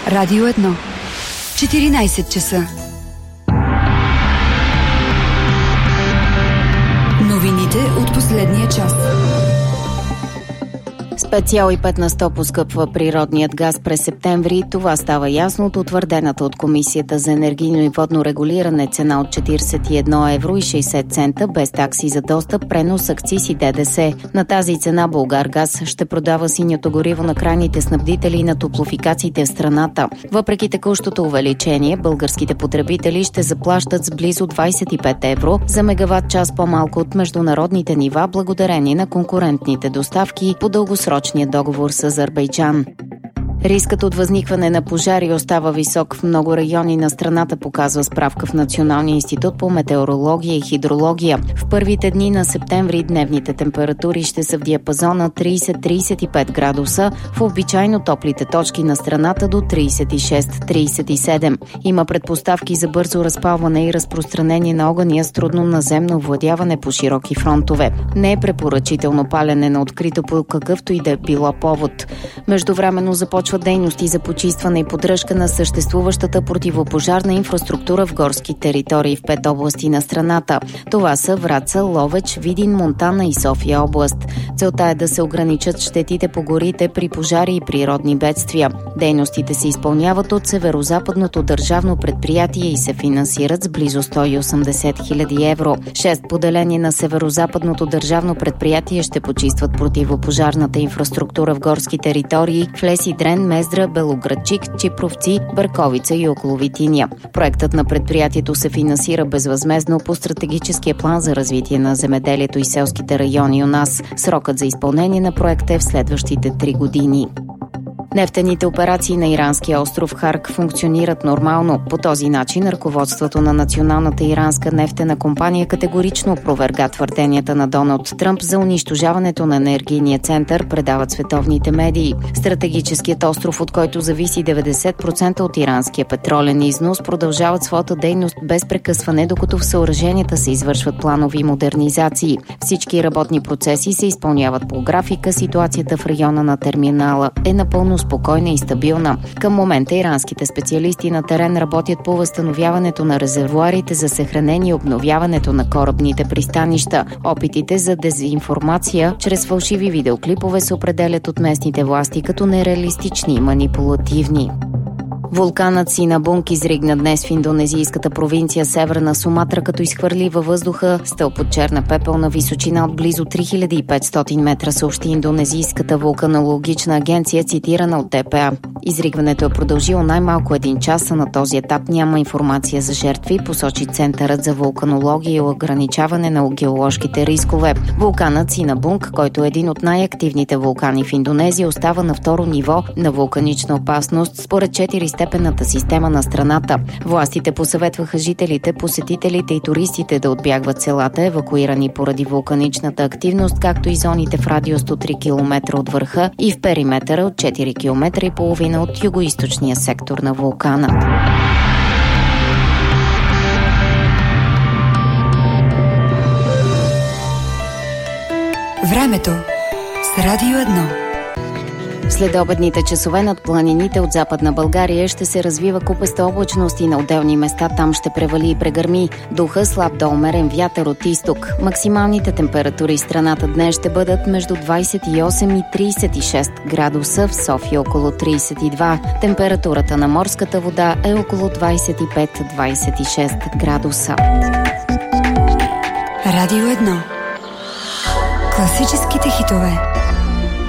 Радио 1. 14 часа. Новините от последния час. С 5,5% поскъпва природният газ през септември. Това става ясно от утвърдената от Комисията за енергийно и водно регулиране цена от 41 евро и 60 цента без такси за достъп, пренос, акциз и ДДС. На тази цена Булгаргаз ще продава синьото гориво на крайните снабдители на топлофикациите в страната. Въпреки текущото увеличение, българските потребители ще заплащат с близо 25 евро за мегаватт час по-малко от международните нива, благодарение на конкурентните доставки по дългосрочния договор с Азербайджан. Рискът от възникване на пожари остава висок в много райони на страната, показва справка в Националния институт по метеорология и хидрология. В първите дни на септември дневните температури ще са в диапазона 30-35 градуса, в обичайно топлите точки на страната до 36-37. Има предпоставки за бързо разпалване и разпространение на огъня с трудно наземно овладяване по широки фронтове. Не е препоръчително палене на открито по какъвто и да е било повод. Междувременно започва дейности за почистване и поддръжка на съществуващата противопожарна инфраструктура в горски територии в 5 области на страната. Това са Враца, Ловеч, Видин, Монтана и София област. Целта е да се ограничат щетите по горите при пожари и природни бедствия. Дейностите се изпълняват от Северозападното държавно предприятие и се финансират с близо 180 хиляди евро. 6 поделения на Северозападното държавно предприятие ще почистват противопожарната инфраструктура в горски територии в Леси, Дрен, Мездра, Белоградчик, Чипровци, Бърковица и около Витиня. Проектът на предприятието се финансира безвъзмездно по стратегическия план за развитие на земеделието и селските райони у нас. Срокът за изпълнение на проекта е в следващите 3 години. Нефтените операции на иранския остров Харк функционират нормално. По този начин ръководството на националната иранска нефтена компания категорично опроверга твърденията на Доналд Тръмп за унищожаването на енергийния център, предават световните медии. Стратегическият остров, от който зависи 90% от иранския петролен износ, продължават своята дейност без прекъсване, докато в съоръженията се извършват планови модернизации. Всички работни процеси се изпълняват по графика. Ситуацията в района на терминала е напълно спокойна и стабилна. Към момента иранските специалисти на терен работят по възстановяването на резервоарите за съхранение и обновяването на корабните пристанища. Опитите за дезинформация чрез фалшиви видеоклипове се определят от местните власти като нереалистични и манипулативни. Вулканът Синабунг изригна днес в индонезийската провинция Северна Суматра, като изхвърли във въздуха стълб от черна пепел на височина от близо 3500 метра, съобщи индонезийската вулканологична агенция, цитирана от ДПА. Изригването е продължило най-малко 1 час, а на този етап няма информация за жертви, посочи Центърът за вулканология и ограничаване на геоложките рискове. Вулканът Синабунг, който е един от най-активните вулкани в Индонезия, остава на второ ниво на вулканична опасност според 4-степенната система на страната. Властите посъветваха жителите, посетителите и туристите да отбягват селата, евакуирани поради вулканичната активност, както и зоните в радиус до 3 км от върха и в периметъра от 4,5 км от югоизточния сектор на вулкана. Времето с Радио 1. Следобедните часове над планините от Западна България ще се развива купеста облачност и на отделни места там ще превали и прегърми. Духа слаб до умерен вятър от изток. Максималните температури в страната днес ще бъдат между 28 и 36 градуса, в София около 32. Температурата на морската вода е около 25-26 градуса. Радио 1. Класическите хитове.